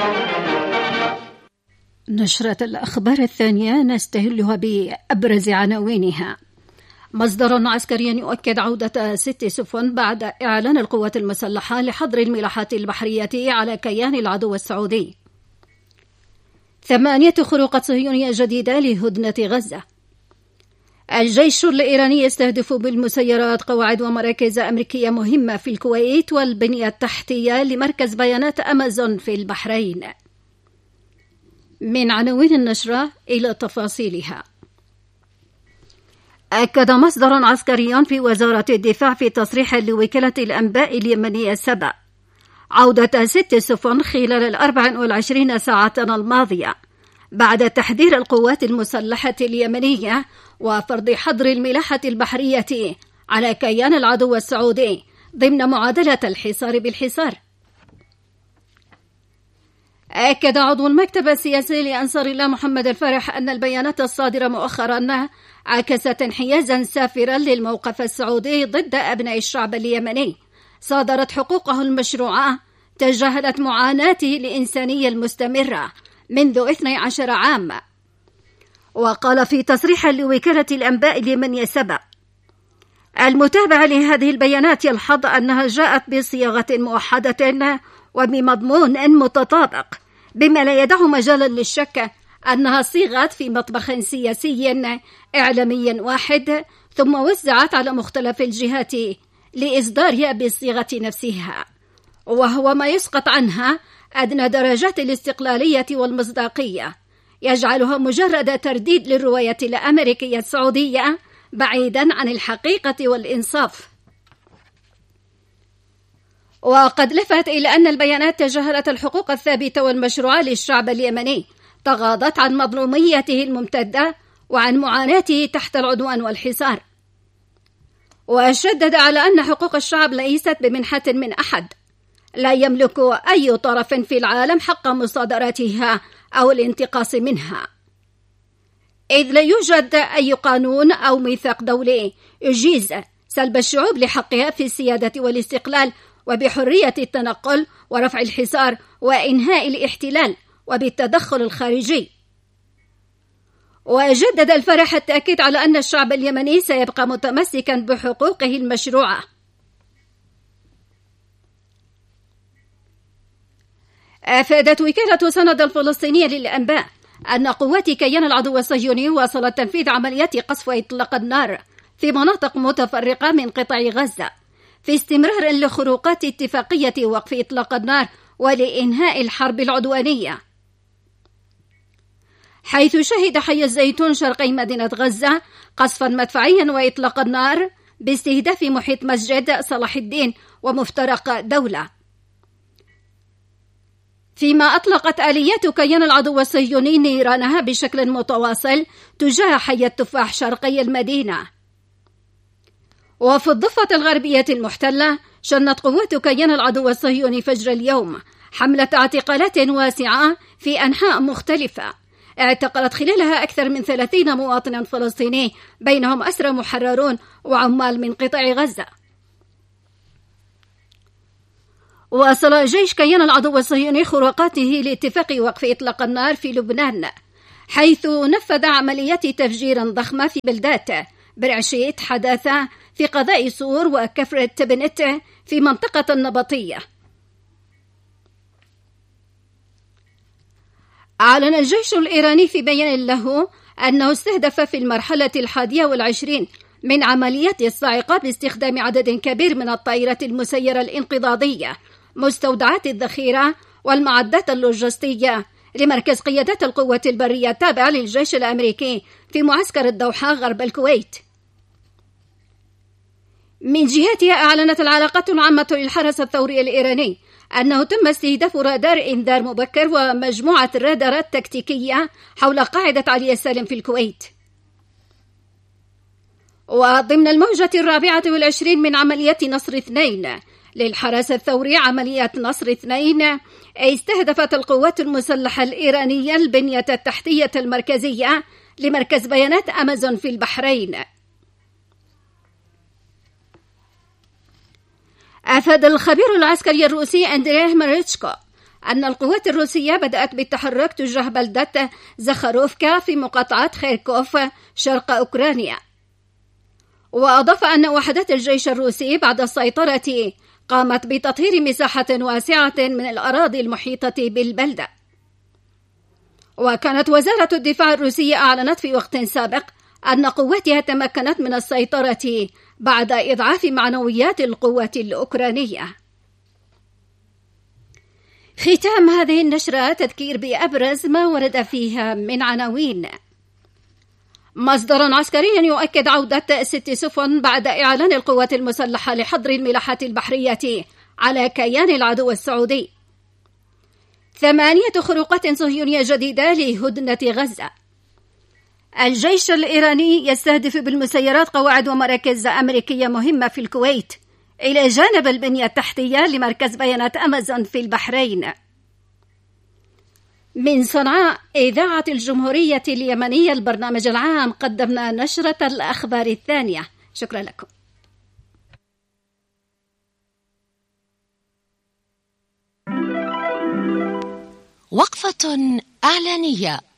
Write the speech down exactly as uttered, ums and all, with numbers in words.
نشرة الأخبار الثانية نستهلها بأبرز عناوينها. مصدر عسكري يؤكد عودة ست سفن بعد إعلان القوات المسلحة لحظر الملاحات البحرية على كيان العدو السعودي. ثمانية خروقات صهيونية جديدة لهدنة غزة. الجيش الإيراني يستهدف بالمسيرات قواعد ومراكز أمريكية مهمة في الكويت والبنية التحتية لمركز بيانات أمازون في البحرين. من عناوين النشرة إلى تفاصيلها. أكد مصدر عسكري في وزارة الدفاع في تصريح لوكالة الأنباء اليمنية سبا عودة ست سفن خلال الأربع والعشرين ساعة الماضية بعد تحذير القوات المسلحة اليمنية وفرض حظر الملاحة البحرية على كيان العدو السعودي ضمن معادلة الحصار بالحصار. أكد عضو المكتب السياسي لأنصار الله محمد الفرح أن البيانات الصادرة مؤخرا عكست انحيازا سافرا للموقف السعودي ضد أبناء الشعب اليمني، صادرت حقوقه المشروعة، تجاهلت معاناته الإنسانية المستمرة منذ اثني عشر عام. وقال في تصريح لوكالة الأنباء اليمنية سبا: المتابع لهذه البيانات يلحظ أنها جاءت بصياغة موحدة وبمضمون متطابق، بما لا يدع مجالا للشك أنها صيغت في مطبخ سياسي إعلامي واحد ثم وزعت على مختلف الجهات لإصدارها بالصيغة نفسها، وهو ما يسقط عنها أدنى درجات الاستقلالية والمصداقية، يجعلها مجرد ترديد للرواية الأمريكية السعودية بعيدا عن الحقيقة والإنصاف. وقد لفت إلى أن البيانات تجاهلت الحقوق الثابتة والمشروعة للشعب اليمني، تغاضت عن مظلوميته الممتدة وعن معاناته تحت العدوان والحصار، وشدد على أن حقوق الشعب ليست بمنحة من أحد، لا يملك أي طرف في العالم حق مصادرتها أو الانتقاص منها، إذ لا يوجد أي قانون أو ميثاق دولي يجيز سلب الشعوب لحقها في السيادة والاستقلال وبحرية التنقل ورفع الحصار وإنهاء الاحتلال وبالتدخل الخارجي. وجدد الفرح التأكيد على أن الشعب اليمني سيبقى متمسكا بحقوقه المشروعة. أفادت وكالة سند الفلسطينية للأنباء أن قوات كيان العدو الصهيوني واصلت تنفيذ عمليات قصف وإطلاق النار في مناطق متفرقة من قطاع غزة، في استمرار لخروقات اتفاقية وقف إطلاق النار ولإنهاء الحرب العدوانية، حيث شهد حي الزيتون شرقي مدينة غزة قصفا مدفعيا وإطلاق النار باستهداف محيط مسجد صلاح الدين ومفترق دولة، فيما أطلقت آليات كيان العدو الصهيوني نيرانها بشكل متواصل تجاه حي التفاح شرقي المدينة. وفي الضفة الغربية المحتلة شنت قوات كيان العدو الصهيوني فجر اليوم حملة اعتقالات واسعة في أنحاء مختلفة، اعتقلت خلالها أكثر من ثلاثين مواطنا فلسطيني، بينهم أسرى محررون وعمال من قطاع غزة. واصل جيش كيان العدو الصهيوني خروقاته لاتفاق وقف إطلاق النار في لبنان، حيث نفذ عمليات تفجير ضخمة في بلدات برعشيت، حداثة في قضاء صور وكفر تبنت في منطقة النبطية. أعلن الجيش الإيراني في بيان له أنه استهدف في المرحلة الحادية والعشرين من عمليات الصاعقة باستخدام عدد كبير من الطائرات المسيرة الانقضاضية مستودعات الذخيرة والمعدات اللوجستية لمركز قيادات القوات البرية التابع للجيش الأمريكي في معسكر الدوحة غرب الكويت. من جهتها أعلنت العلاقات العامة للحرس الثوري الإيراني أنه تم استهداف رادار إنذار مبكر ومجموعة الرادارات التكتيكية حول قاعدة علي سالم في الكويت. وضمن الموجة الرابعة والعشرين من عمليات نصر اثنين للحرس الثوري، عملية نصر اثنين استهدفت القوات المسلحة الإيرانية البنية التحتية المركزية لمركز بيانات أمازون في البحرين. أفاد الخبير العسكري الروسي أندريه ماريتشكو أن القوات الروسية بدأت بالتحرك تجاه بلدة زخاروفكا في مقاطعة خيركوف شرق أوكرانيا. وأضاف أن وحدات الجيش الروسي بعد السيطرة قامت بتطهير مساحة واسعة من الأراضي المحيطة بالبلدة. وكانت وزارة الدفاع الروسية أعلنت في وقت سابق أن قواتها تمكنت من السيطرة بعد إضعاف معنويات القوات الأوكرانية. ختام هذه النشرة تذكير بأبرز ما ورد فيها من عناوين. مصدر عسكري يؤكد عودة ست سفن بعد إعلان القوات المسلحة لحظر الملاحات البحرية على كيان العدو السعودي. ثمانية خروقات صهيونية جديدة لهدنة غزة. الجيش الإيراني يستهدف بالمسيرات قواعد ومراكز أمريكية مهمة في الكويت إلى جانب البنية التحتية لمركز بيانات أمازون في البحرين. من صنعاء إذاعة الجمهورية اليمنية البرنامج العام قدمنا نشرة الأخبار الثانية. شكرا لكم. وقفة إعلانية.